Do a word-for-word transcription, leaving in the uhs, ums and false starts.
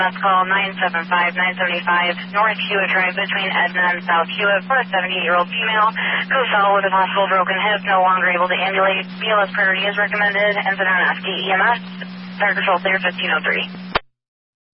That's call nine seven five, nine seven five, North Hewitt Drive between Edna and South Hewitt for a seventy-eight-year-old female who fell with a possible broken hip, no longer able to ambulate. B L S priority is recommended, and then on F D E M S. Fire Control clear fifteen oh three.